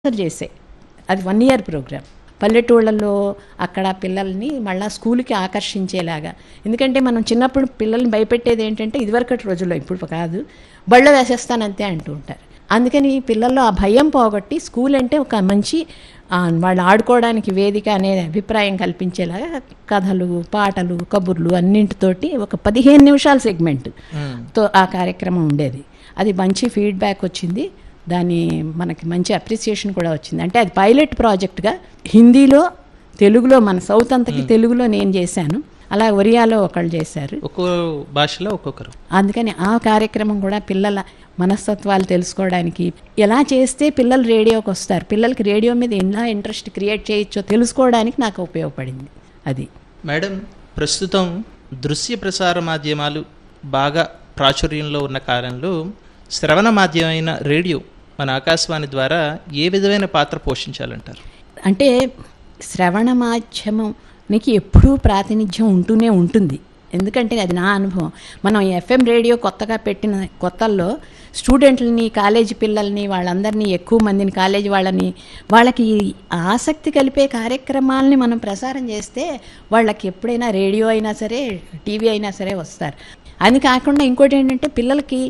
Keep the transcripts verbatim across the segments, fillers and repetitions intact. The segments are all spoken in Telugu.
చేసే అది వన్ ఇయర్ ప్రోగ్రామ్. పల్లెటూళ్ళల్లో అక్కడ పిల్లల్ని మళ్ళీ స్కూల్కి ఆకర్షించేలాగా. ఎందుకంటే మనం చిన్నప్పుడు పిల్లల్ని భయపెట్టేది ఏంటంటే ఇదివరకటి రోజుల్లో, ఇప్పుడు కాదు, బళ్ళ వేసేస్తానంతే అంటూ ఉంటారు. అందుకని పిల్లల్లో ఆ భయం పోగొట్టి స్కూల్ అంటే ఒక మంచి వాళ్ళు ఆడుకోవడానికి వేదిక అనే అభిప్రాయం కల్పించేలాగా కథలు, పాటలు, కబుర్లు అన్నింటితోటి ఒక పదిహేను నిమిషాల సెగ్మెంట్తో ఆ కార్యక్రమం ఉండేది. అది మంచి ఫీడ్బ్యాక్ వచ్చింది. దాని మనకి మంచి అప్రిసియేషన్ కూడా వచ్చింది. అంటే అది పైలట్ ప్రాజెక్ట్గా హిందీలో, తెలుగులో, మన సౌత్ అంతకి తెలుగులో నేను చేశాను, అలా ఒరియాలో ఒకళ్ళు చేశారు, ఒక్కో భాషలో ఒక్కొక్కరు. అందుకని ఆ కార్యక్రమం కూడా పిల్లల మనస్తత్వాలు తెలుసుకోవడానికి, ఎలా చేస్తే పిల్లలు రేడియోకి వస్తారు, పిల్లలకి రేడియో మీద ఎలా ఇంట్రెస్ట్ క్రియేట్ చేయొచ్చో తెలుసుకోవడానికి నాకు ఉపయోగపడింది అది. మేడం, ప్రస్తుతం దృశ్య ప్రసార మాధ్యమాలు బాగా ప్రాచుర్యంలో ఉన్న కాలంలో శ్రవణ మాధ్యమైన రేడియో మన ఆకాశవాణి ద్వారా ఏ విధమైన పాత్ర పోషించాలంటారు? అంటే శ్రవణ మాధ్యమానికి ఎప్పుడూ ప్రాతినిధ్యం ఉంటూనే ఉంటుంది. ఎందుకంటే అది నా అనుభవం. మనం ఎఫ్ఎం రేడియో కొత్తగా పెట్టిన కొత్తల్లో స్టూడెంట్లని, కాలేజీ పిల్లల్ని, వాళ్ళందరినీ, ఎక్కువ మందిని, కాలేజీ వాళ్ళని, వాళ్ళకి ఆసక్తి కలిపే కార్యక్రమాలని మనం ప్రసారం చేస్తే వాళ్ళకి ఎప్పుడైనా రేడియో అయినా సరే, టీవీ అయినా సరే వస్తారు. అది కాకుండా ఇంకోటి ఏంటంటే పిల్లలకి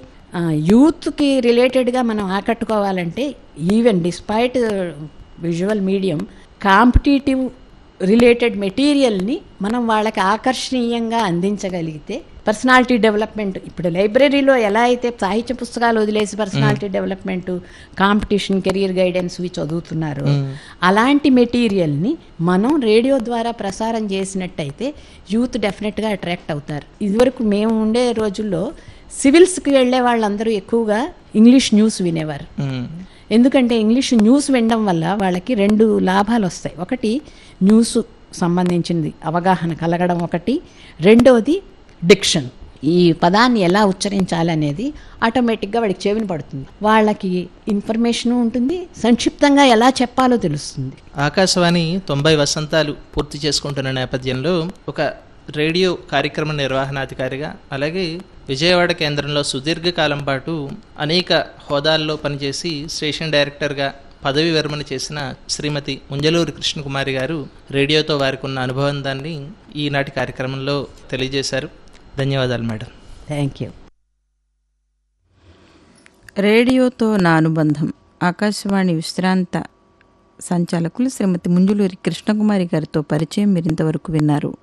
యూత్కి రిలేటెడ్గా మనం ఆకట్టుకోవాలంటే, even despite visual medium, competitive related మెటీరియల్ని మనం వాళ్ళకి ఆకర్షణీయంగా అందించగలిగితే, పర్సనాలిటీ డెవలప్మెంట్, ఇప్పుడు లైబ్రరీలో ఎలా అయితే సాహిత్య పుస్తకాలు వదిలేసి personality development, competition, career guidance ఇవి చదువుతున్నారు, అలాంటి మెటీరియల్ని మనం రేడియో ద్వారా ప్రసారం చేసినట్టయితే యూత్ డెఫినెట్గా అట్రాక్ట్ అవుతారు. ఇదివరకు మేము ఉండే రోజుల్లో సివిల్స్కి వెళ్ళే వాళ్ళందరూ ఎక్కువగా ఇంగ్లీష్ న్యూస్ వినేవారు. ఎందుకంటే ఇంగ్లీష్ న్యూస్ వినడం వల్ల వాళ్ళకి రెండు లాభాలు వస్తాయి. ఒకటి న్యూస్ సంబంధించింది అవగాహన కలగడం ఒకటి, రెండవది డిక్షన్, ఈ పదాన్ని ఎలా ఉచ్చరించాలనేది ఆటోమేటిక్గా వాడికి చెవిని పడుతుంది, వాళ్ళకి ఇన్ఫర్మేషన్ ఉంటుంది, సంక్షిప్తంగా ఎలా చెప్పాలో తెలుస్తుంది. ఆకాశవాణి తొంభై వసంతాలు పూర్తి చేసుకుంటున్న నేపథ్యంలో ఒక రేడియో కార్యక్రమ నిర్వహణాధికారిగా, అలాగే విజయవాడ కేంద్రంలో సుదీర్ఘకాలం పాటు అనేక హోదాల్లో పనిచేసి స్టేషన్ డైరెక్టర్గా పదవి విరమణ చేసిన శ్రీమతి ముంజలూరి కృష్ణకుమారి గారు రేడియోతో వారికి ఉన్న అనుభవాన్ని ఈనాటి కార్యక్రమంలో తెలియజేశారు. ధన్యవాదాలు మేడం. Thank you. రేడియోతో నా అనుబంధం, ఆకాశవాణి విశ్రాంత సంచాలకులు శ్రీమతి ముంజలూరి కృష్ణకుమారి గారితో పరిచయం మీరు ఇంతవరకు విన్నారు.